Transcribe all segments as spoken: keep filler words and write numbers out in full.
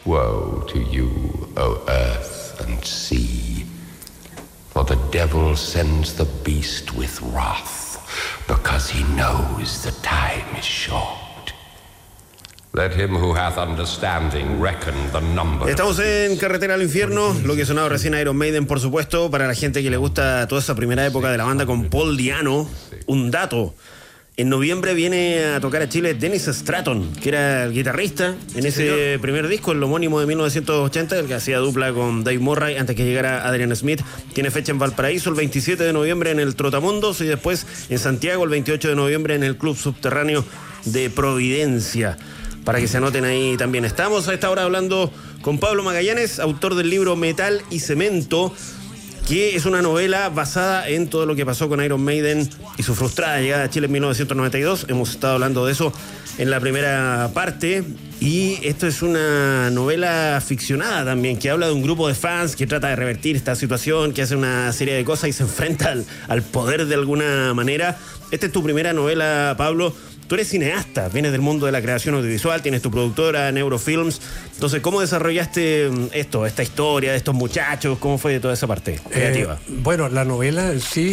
Woe to you, O earth and sea, for the devil sends the beast with wrath, because he knows the time is short. Let him who hath understanding reckon the number. Estamos en Carretera al Infierno, lo que sonaba recién Iron Maiden, por supuesto, para la gente que le gusta toda esa primera época de la banda con Paul Di'Anno. Un dato: en noviembre viene a tocar a Chile Dennis Stratton, que era el guitarrista en ese primer disco, el homónimo de mil novecientos ochenta, el que hacía dupla con Dave Murray antes que llegara Adrian Smith. Tiene fecha en Valparaíso el veintisiete de noviembre en el Trotamundos y después en Santiago el veintiocho de noviembre en el Club Subterráneo de Providencia. Para que se anoten ahí también. Estamos a esta hora hablando con Pablo Magallanes, autor del libro Metal y Cemento, que es una novela basada en todo lo que pasó con Iron Maiden y su frustrada llegada a Chile en mil novecientos noventa y dos. Hemos estado hablando de eso en la primera parte. Y esto es una novela ficcionada también, que habla de un grupo de fans que trata de revertir esta situación, que hace una serie de cosas y se enfrenta al, al poder de alguna manera. Esta es tu primera novela, Pablo. Tú eres cineasta, vienes del mundo de la creación audiovisual, tienes tu productora, Neurofilms. Entonces, ¿cómo desarrollaste esto, esta historia de estos muchachos? ¿Cómo fue toda esa parte creativa? Eh, bueno, la novela en sí,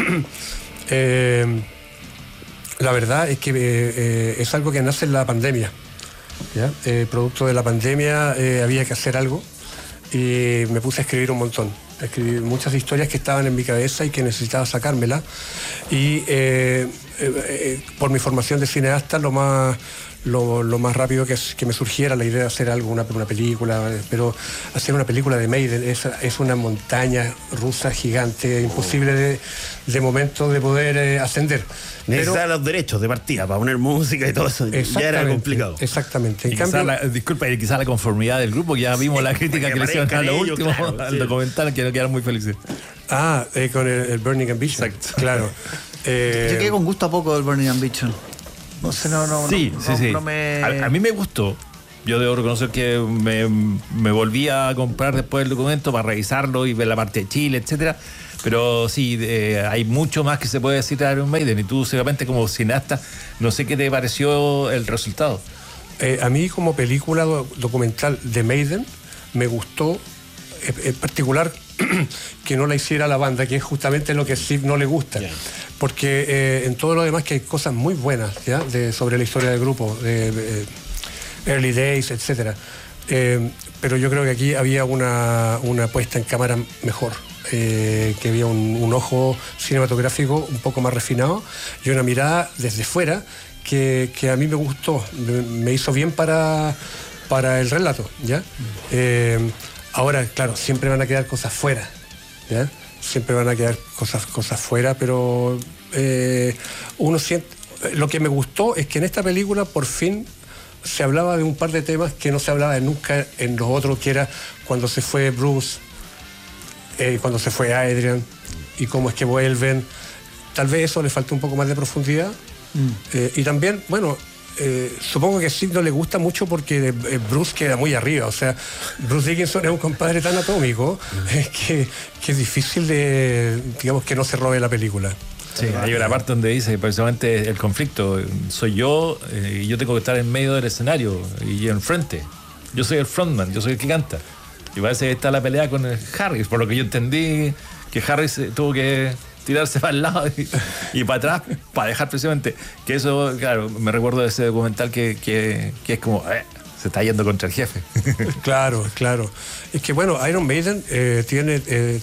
eh, la verdad es que eh, eh, es algo que nace en la pandemia. ¿Ya? Eh, producto de la pandemia eh, había que hacer algo y me puse a escribir un montón. Escribí muchas historias que estaban en mi cabeza y que necesitaba sacármelas. Y eh, eh, eh, por mi formación de cineasta, lo más, lo, lo más rápido que, que me surgiera la idea de hacer algo, una, una película, pero hacer una película de Maiden es, es una montaña rusa gigante, imposible de, de momento de poder eh, ascender. Necesitaba los derechos de partida para poner música y todo eso. Ya era complicado. Exactamente. En y cambio, quizá la, disculpa, y quizá la conformidad del grupo, ya vimos la crítica que le hicieron a lo último, claro, al sí. documental, que no quedaron muy felices. Ah, eh, con el, el Burning Ambition. Exacto. Claro. Eh, Yo quedé con gusto a poco del Burning Ambition. No sé, no, no. Sí, no, sí, no, sí. No me... a, a mí me gustó. Yo debo reconocer que me, me volví a comprar después el documento para revisarlo y ver la parte de Chile, etcétera. Pero sí, eh, hay mucho más que se puede decir de Iron Maiden. Y tú, seguramente, como cineasta, no sé qué te pareció el resultado. Eh, a mí, como película do- documental de Maiden, me gustó en particular que no la hiciera la banda, que es justamente lo que a Steve no le gusta. Yeah. Porque eh, en todo lo demás que hay cosas muy buenas, ¿ya? De, sobre la historia del grupo, de, de Early Days, etcétera. Eh, pero yo creo que aquí había una, una puesta en cámara mejor. Eh, que había un, un ojo cinematográfico un poco más refinado y una mirada desde fuera que, que a mí me gustó, me, me hizo bien para, para el relato, ¿ya? Eh, ahora, claro, siempre van a quedar cosas fuera, ¿ya? Siempre van a quedar cosas, cosas fuera, pero eh, uno siente... Lo que me gustó es que en esta película por fin se hablaba de un par de temas que no se hablaba de nunca en los otros, que era cuando se fue Bruce, Eh, cuando se fue Adrian y cómo es que vuelven. Tal vez eso le falta un poco más de profundidad. Mm. Eh, y también, bueno, eh, supongo que a Steve no le gusta mucho porque eh, Bruce queda muy arriba. O sea, Bruce Dickinson es un compadre tan atómico mm. eh, que, que es difícil de, digamos, que no se robe la película. Sí, hay una parte donde dice precisamente el conflicto. Soy yo eh, y yo tengo que estar en medio del escenario y enfrente. Yo soy el frontman, yo soy el que canta. Y parece que está la pelea con el Harris, por lo que yo entendí, que Harris tuvo que tirarse para el lado y, y para atrás, para dejar precisamente. Que eso, claro, me recuerdo de ese documental que, que, que es como, eh, se está yendo contra el jefe. Claro, claro. Es que bueno, Iron Maiden eh, tiene eh,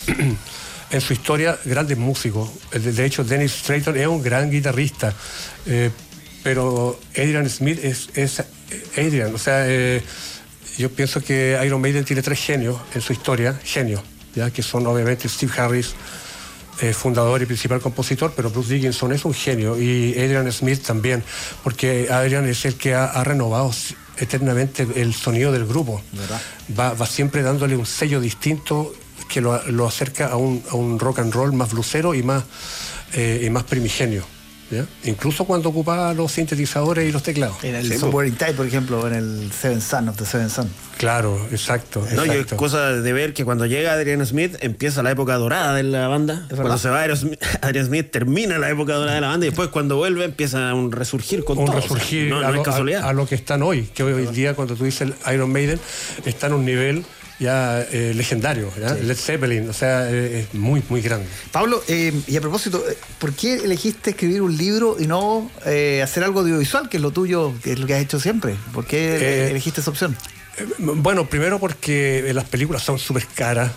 en su historia grandes músicos. De hecho, Dennis Stratton es un gran guitarrista, eh, pero Adrian Smith es, es Adrian, o sea... Eh, Yo pienso que Iron Maiden tiene tres genios en su historia, genios, ¿ya? Que son obviamente Steve Harris, eh, fundador y principal compositor, pero Bruce Dickinson es un genio y Adrian Smith también, porque Adrian es el que ha, ha renovado eternamente el sonido del grupo. Va, va siempre dándole un sello distinto que lo, lo acerca a un, a un rock and roll más blusero y más, eh, y más primigenio. ¿Ya? Incluso cuando ocupaba los sintetizadores y los teclados. En el sí, Somewhere in Time, por ejemplo, en el Seven Son of the Seven Son. Claro, exacto. No, y es exacto. cosa de ver que cuando llega Adrian Smith empieza la época dorada de la banda. Cuando se va Adrian Smith, Adrian Smith termina la época dorada de la banda y después cuando vuelve empieza un resurgir con un todo. resurgir O sea, no, a, no lo, es casualidad. a, a lo que están hoy, que hoy, hoy día cuando tú dices el Iron Maiden está en un nivel ya eh, legendario, ¿ya? Sí. Led Zeppelin, o sea, eh, es muy, muy grande. Pablo, eh, y a propósito, ¿por qué elegiste escribir un libro y no eh, hacer algo audiovisual, que es lo tuyo, que es lo que has hecho siempre? ¿Por qué eh, elegiste esa opción? Eh, bueno, primero porque las películas son súper caras.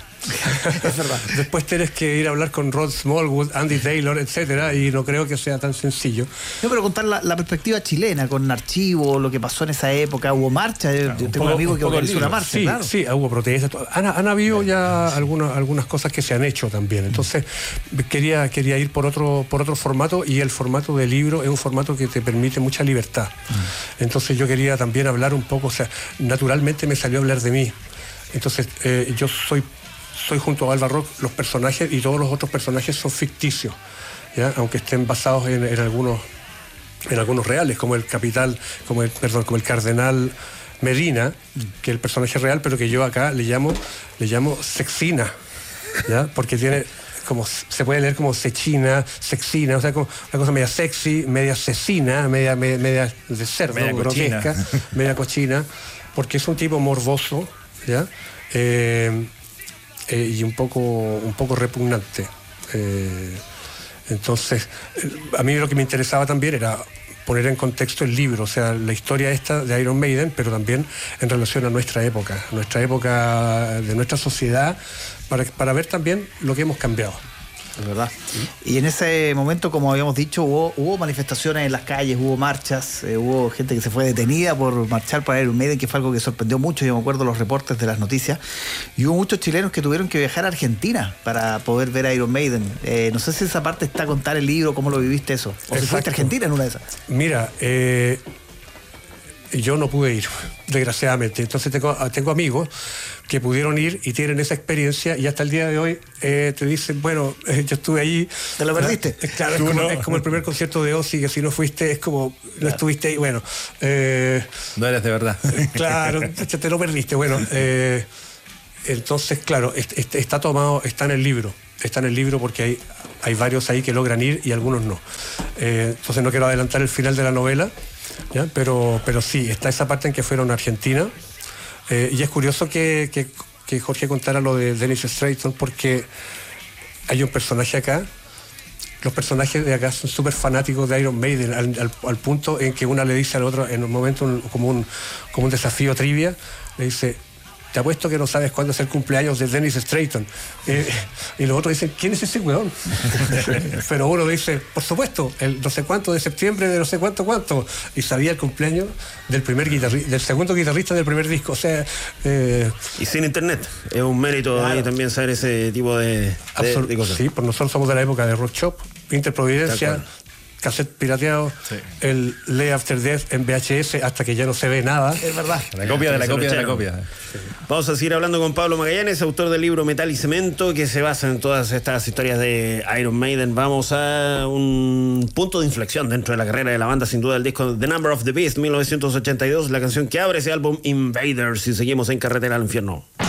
Es verdad. Después tienes que ir a hablar con Rod Smallwood, Andy Taylor, etcétera, y no creo que sea tan sencillo. No, pero contar la, la perspectiva chilena, con archivo, lo que pasó en esa época, hubo marcha, claro, yo tengo poco, un amigo un que organizó una marcha, sí, claro. Sí, hubo protestas, han, han habido ya algunas, algunas cosas que se han hecho también, entonces quería, quería ir por otro, por otro formato, y el formato de libro es un formato que te permite mucha libertad. Mm. Entonces yo quería también hablar un poco, o sea, naturalmente me salió a hablar de mí. Entonces eh, yo soy Soy junto a Alba Rock los personajes, y todos los otros personajes son ficticios, ¿ya? Aunque estén basados en, en algunos en algunos reales, como el capital, como el, perdón, como el cardenal Medina, que es el personaje real, pero que yo acá le llamo le llamo Sexina, ¿ya? Porque tiene como, se puede leer como sechina, sexina, o sea, como una cosa media sexy, media asesina, media, media, media de cerdo, media grotesca, cochina. media cochina, porque es un tipo morboso, ¿ya? Eh, Eh, y un poco, un poco repugnante. Eh, entonces, eh, a mí lo que me interesaba también era poner en contexto el libro, o sea, la historia esta de Iron Maiden, pero también en relación a nuestra época, nuestra época de nuestra sociedad, para, para ver también lo que hemos cambiado. Es verdad. Y en ese momento, como habíamos dicho, hubo, hubo manifestaciones en las calles, hubo marchas, eh, hubo gente que se fue detenida por marchar para Iron Maiden, que fue algo que sorprendió mucho. Yo me acuerdo los reportes de las noticias. Y hubo muchos chilenos que tuvieron que viajar a Argentina para poder ver a Iron Maiden. Eh, no sé si esa parte está a contar el libro, cómo lo viviste eso. O Exacto. si fuiste a Argentina en una de esas. Mira, eh, yo no pude ir, desgraciadamente. Entonces tengo, tengo amigos que pudieron ir y tienen esa experiencia, y hasta el día de hoy eh, te dicen, bueno, eh, yo estuve allí. ¿Te lo perdiste? Claro, es como, no. es como el primer concierto de Ozzy, que si no fuiste es como, no claro. estuviste ahí, bueno. Eh, no eres de verdad. Claro, te lo perdiste, bueno. Eh, entonces, claro, este, está tomado, está en el libro, está en el libro porque hay, hay varios ahí que logran ir y algunos no. Eh, entonces no quiero adelantar el final de la novela, ¿ya? Pero, pero sí, está esa parte en que fueron a Argentina. Eh, y es curioso que, que, que Jorge contara lo de Dennis Stratton, porque hay un personaje acá, los personajes de acá son súper fanáticos de Iron Maiden, al, al, al punto en que una le dice al otro, en un momento un, como, un, como un desafío trivia, le dice: te apuesto que no sabes cuándo es el cumpleaños de Dennis Stratton. Eh, y los otros dicen: ¿quién es ese weón? Pero uno dice: por supuesto, el no sé cuánto de septiembre de no sé cuánto cuánto. Y sabía el cumpleaños del primer guitarrista, del segundo guitarrista del primer disco. O sea, eh, y sin internet. Es un mérito claro. ahí también saber ese tipo de, de, de cosas. Sí, pues nosotros somos de la época de Rock Shop, Interprovidencia, cassette pirateado, sí. el Lay After Death en V H S hasta que ya no se ve nada. Es verdad. La copia de la copia de la copia. Sí. Vamos a seguir hablando con Pablo Magallanes, autor del libro Metal y Cemento, que se basa en todas estas historias de Iron Maiden. Vamos a un punto de inflexión dentro de la carrera de la banda, sin duda el disco The Number of the Beast, mil novecientos ochenta y dos, la canción que abre ese álbum Invaders, y seguimos en Carretera al Infierno.